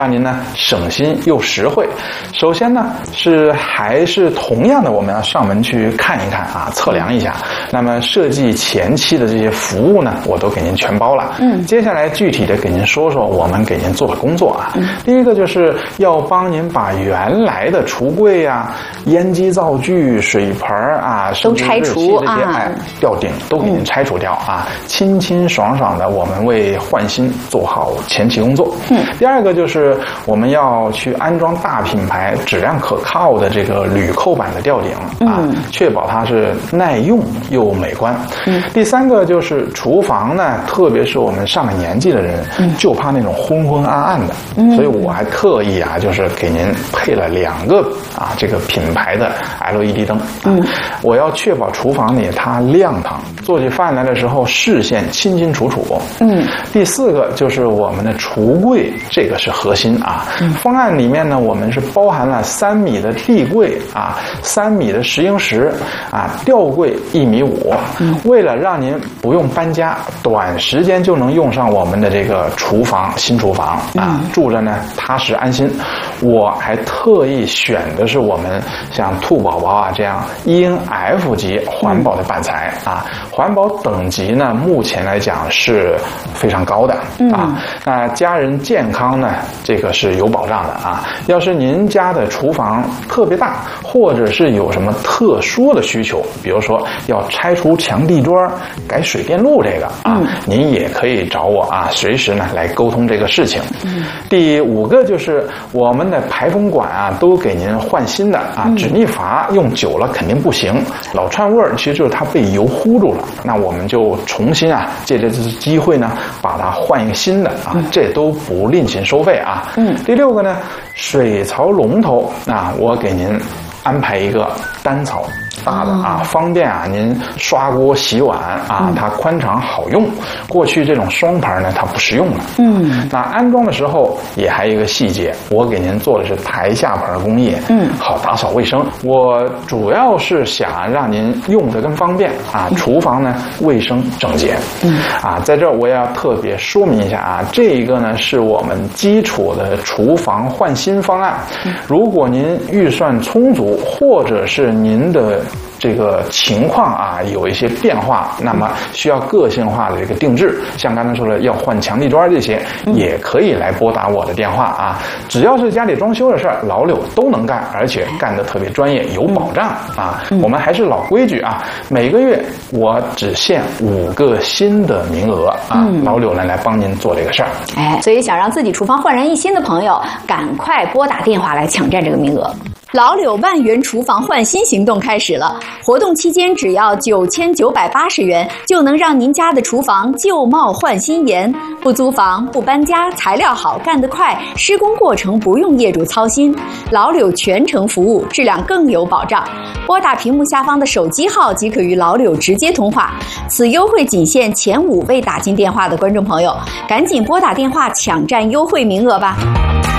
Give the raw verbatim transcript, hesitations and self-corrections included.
让您呢省心又实惠。首先呢是还是同样的，我们要上门去看一看啊，测量一下。那么设计前期的这些服务呢，我都给您全包了。嗯，接下来具体的给您说说我们给您做的工作啊。嗯、第一个就是要帮您把原来的橱柜啊、烟机灶具、水盆啊， 都拆除这些哎吊顶都给您拆除掉啊，嗯、清清爽爽的，我们为换新做好前期工作。嗯，第二个就是我们要去安装大品牌、质量可靠的这个铝扣板的吊顶啊，嗯、确保它是耐用又美观。嗯，第三个就是厨房呢，特别是我们上了年纪的人，嗯、就怕那种昏昏暗暗的，嗯、所以我还特意啊，就是给您配了两个啊这个品牌的 L E D 灯。嗯，我要确保厨房里它亮堂，做起饭来的时候视线清清楚楚。嗯，第四个就是我们的橱柜，这个是核心啊。嗯、方案里面呢，我们是包含了三米的地柜啊，三米的石英石啊，吊柜一米五。嗯，为了让您不用搬家，短时间就能用上我们的这个厨房新厨房啊，嗯、住着呢踏实安心。我还特意选的是我们像兔宝宝啊这样 E N F 级环保的板材啊，环保等级呢目前来讲是非常高的啊。那家人健康呢，这个是有保障的啊。要是您家的厨房特别大，或者是有什么特殊的需求，比如说要拆除墙地砖、改水电路这个啊，嗯、您也可以找我啊，随时呢来沟通这个事情。嗯、第五个就是我们的排风管啊，都给您换新的啊，止逆阀用久了肯定不行，老串味儿，其实就是它被油糊住了。那我们就重新啊，借这次机会呢，把它换一个新的啊，嗯、这都不另行收费啊。嗯。第六个呢，水槽龙头啊，我给您安排一个单槽。大的啊，方便啊，您刷锅洗碗啊，它宽敞好用。过去这种双盘呢，它不实用了。嗯，那安装的时候也还有一个细节，我给您做的是台下盘工艺，嗯，好打扫卫生。我主要是想让您用着更方便啊，厨房呢卫生整洁。嗯，啊，在这儿我也要特别说明一下啊，这一个呢是我们基础的厨房换新方案。如果您预算充足，或者是您的这个情况啊有一些变化，那么需要个性化的这个定制，像刚才说的要换墙地砖这些，也可以来拨打我的电话啊。只要是家里装修的事儿，老柳都能干，而且干得特别专业，有保障啊。我们还是老规矩啊，每个月我只限五个新的名额啊，老柳呢来帮您做这个事儿。 哎，所以想让自己厨房焕然一新的朋友，赶快拨打电话来抢占这个名额。老柳万元厨房换新行动开始了，活动期间只要九千九百八十元，就能让您家的厨房旧貌换新颜。不租房不搬家，材料好干得快，施工过程不用业主操心，老柳全程服务，质量更有保障。拨打屏幕下方的手机号即可与老柳直接通话，此优惠仅限前五位打进电话的观众朋友，赶紧拨打电话抢占优惠名额吧。